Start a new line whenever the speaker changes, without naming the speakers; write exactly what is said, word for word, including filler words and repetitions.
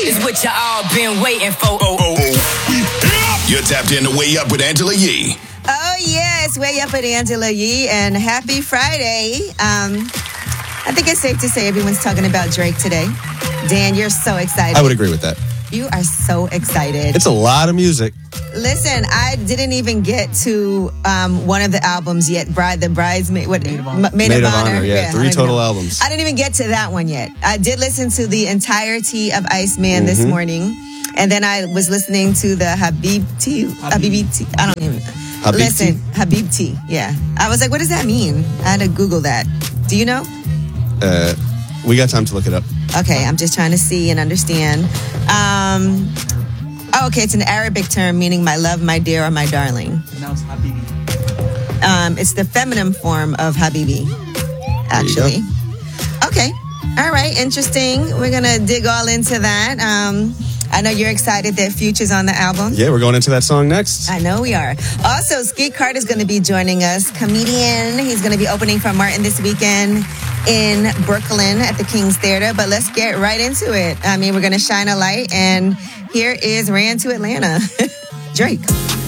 is what you all been waiting for. Oh, oh, oh.
You're tapped in to Way Up with Angela Yee.
Oh, yes. Way Up with Angela Yee, and happy Friday. Um, I think it's safe to say everyone's talking about Drake today. Dan, you're so excited.
I would agree with that.
You are so excited.
It's a lot of music.
Listen, I didn't even get to um, one of the albums yet. Bride, the bridesmaid, what? Maid of Honor. Maid,
Maid
of,
of
Honor.
Honor, yeah.
yeah
Three total albums.
I didn't even get to that one yet. I did listen to the entirety of Iceman mm-hmm. this morning. And then I was listening to the Habibti. Habibti. I don't even.
Habibti?
Listen, Habibti. Yeah. I was like, what does that mean? I had to Google that. Do you know?
Uh, we got time to look it up.
Okay, I'm just trying to see and understand. Um, oh, okay, it's an Arabic term meaning my love, my dear, or my darling. And that was Habibi. Um, it's the feminine form of Habibi, actually. Okay, all right, interesting. We're going to dig all into that. Um, I know you're excited that Future's on the album.
Yeah, we're going into that song next.
I know we are. Also, Skeet Carter's going to be joining us, comedian. He's going to be opening for Martin this weekend in Brooklyn at the King's Theater. But let's get right into it. I mean, we're going to shine a light. And here is Ran to Atlanta, Drake.